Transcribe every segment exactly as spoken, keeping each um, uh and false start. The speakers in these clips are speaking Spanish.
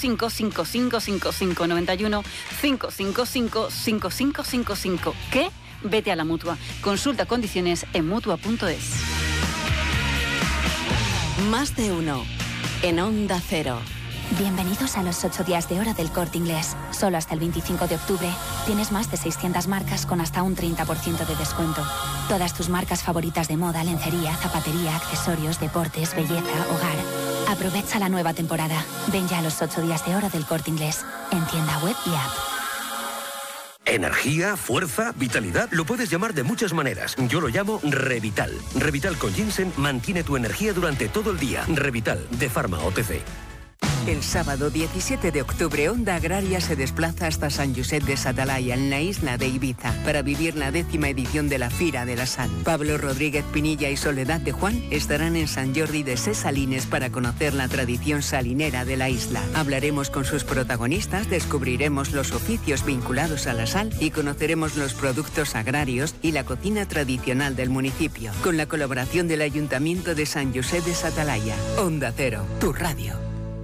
cinco, cinco cinco cinco cinco, noventa y uno, cinco cinco cinco, cinco cinco cinco cinco. ¿Qué? Vete a la Mutua. Consulta condiciones en mutua punto es. Más de uno. En Onda Cero. Bienvenidos a los ocho días de hora del Corte Inglés. Solo hasta el veinticinco de octubre tienes más de seiscientas marcas con hasta un treinta por ciento de descuento. Todas tus marcas favoritas de moda, lencería, zapatería, accesorios, deportes, belleza, hogar. Aprovecha la nueva temporada. Ven ya a los ocho días de hora del Corte Inglés. En tienda web y app. Energía, fuerza, vitalidad, lo puedes llamar de muchas maneras. Yo lo llamo Revital. Revital con ginseng mantiene tu energía durante todo el día. Revital, de Pharma O T C. El sábado diecisiete de octubre, Onda Agraria se desplaza hasta San Josep de Satalaya, en la isla de Ibiza, para vivir la décima edición de la Fira de la Sal. Pablo Rodríguez Pinilla y Soledad de Juan estarán en Sant Jordi de Ses Salines para conocer la tradición salinera de la isla. Hablaremos con sus protagonistas, descubriremos los oficios vinculados a la sal y conoceremos los productos agrarios y la cocina tradicional del municipio, con la colaboración del Ayuntamiento de San Josep de Satalaya. Onda Cero, tu radio.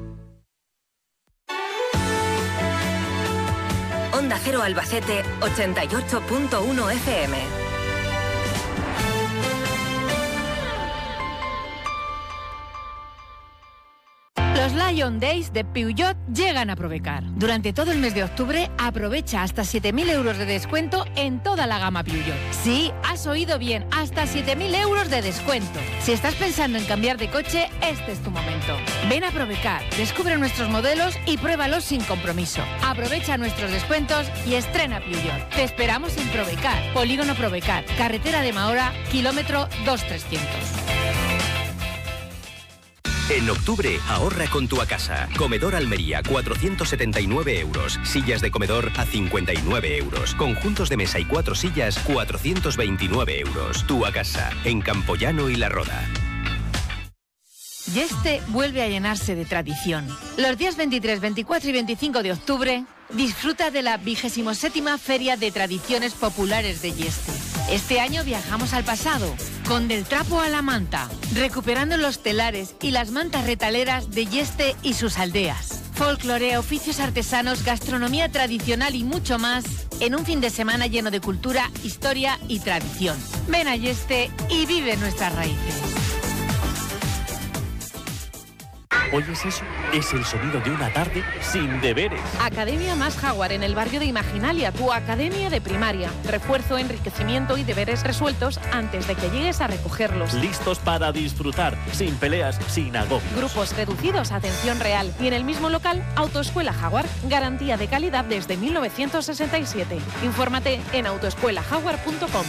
Onda Cero Albacete, ochenta y ocho punto uno F M. Los Lion Days de Peugeot llegan a Provecar. Durante todo el mes de octubre, aprovecha hasta siete mil euros de descuento en toda la gama Peugeot. Sí, has oído bien, hasta siete mil euros de descuento. Si estás pensando en cambiar de coche, este es tu momento. Ven a Provecar, descubre nuestros modelos y pruébalos sin compromiso. Aprovecha nuestros descuentos y estrena Peugeot. Te esperamos en Provecar, Polígono Provecar, carretera de Mahora, kilómetro dos mil trescientos. En octubre, ahorra con tu Acasa. Comedor Almería, cuatrocientos setenta y nueve euros. Sillas de comedor a cincuenta y nueve euros. Conjuntos de mesa y cuatro sillas, cuatrocientos veintinueve euros. Tu Acasa, en Campoyano y La Roda. Yeste vuelve a llenarse de tradición. Los días veintitrés, veinticuatro y veinticinco de octubre, disfruta de la vigésimo séptima Feria de Tradiciones Populares de Yeste. Este año viajamos al pasado, con Del Trapo a la Manta, recuperando los telares y las mantas retaleras de Yeste y sus aldeas. Folclore, oficios artesanos, gastronomía tradicional y mucho más, en un fin de semana lleno de cultura, historia y tradición. Ven a Yeste y vive nuestras raíces. ¿Oyes eso? Es el sonido de una tarde sin deberes. Academia Más Jaguar en el barrio de Imaginalia, tu academia de primaria. Refuerzo, enriquecimiento y deberes resueltos antes de que llegues a recogerlos. Listos para disfrutar, sin peleas, sin agobios. Grupos reducidos, atención real. Y en el mismo local, Autoescuela Jaguar. Garantía de calidad desde mil novecientos sesenta y siete. Infórmate en autoescuela jaguar punto com.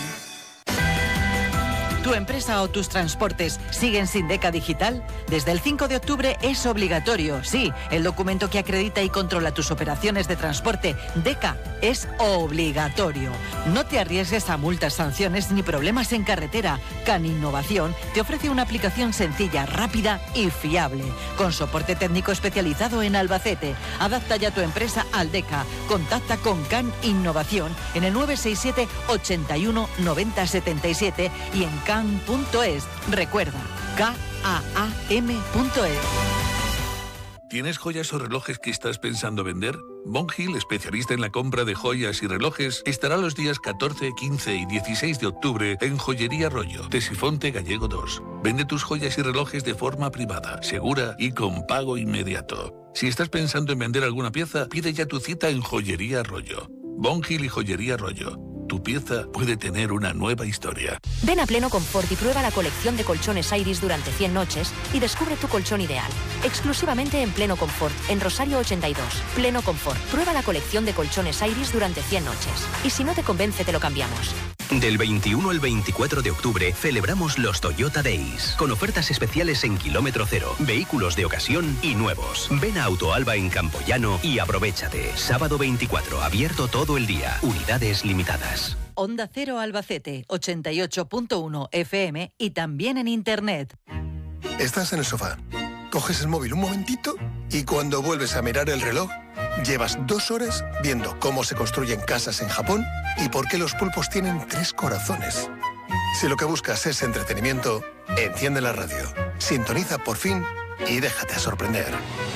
¿Tu empresa o tus transportes siguen sin DECA digital? Desde el cinco de octubre es obligatorio. Sí, el documento que acredita y controla tus operaciones de transporte, DECA, es obligatorio. No te arriesgues a multas, sanciones ni problemas en carretera. Can Innovación te ofrece una aplicación sencilla, rápida y fiable, con soporte técnico especializado en Albacete. Adapta ya tu empresa al DECA. Contacta con Can Innovación en el nueve seis siete, ochenta y uno, noventa, setenta y siete y en can punto es. Recuerda, K A A M punto es. ¿Tienes joyas o relojes que estás pensando vender? Von Hill, especialista en la compra de joyas y relojes, estará los días catorce, quince y dieciséis de octubre en Joyería Rollo, Tesifonte Gallego dos. Vende tus joyas y relojes de forma privada, segura y con pago inmediato. Si estás pensando en vender alguna pieza, pide ya tu cita en Joyería Rollo. Von Hill y Joyería Rollo. Tu pieza puede tener una nueva historia. Ven a Pleno Confort y prueba la colección de colchones Iris durante cien noches y descubre tu colchón ideal. Exclusivamente en Pleno Confort, en Rosario ochenta y dos. Pleno Confort. Prueba la colección de colchones Iris durante cien noches. Y si no te convence, te lo cambiamos. Del veintiuno al veinticuatro de octubre celebramos los Toyota Days, con ofertas especiales en kilómetro cero, vehículos de ocasión y nuevos. Ven a Autoalba en Campoyano y aprovéchate. Sábado veinticuatro, abierto todo el día. Unidades limitadas. Onda Cero Albacete, ochenta y ocho punto uno F M y también en Internet. Estás en el sofá, coges el móvil un momentito y cuando vuelves a mirar el reloj, llevas dos horas viendo cómo se construyen casas en Japón y por qué los pulpos tienen tres corazones. Si lo que buscas es entretenimiento, enciende la radio, sintoniza Por Fin y déjate sorprender.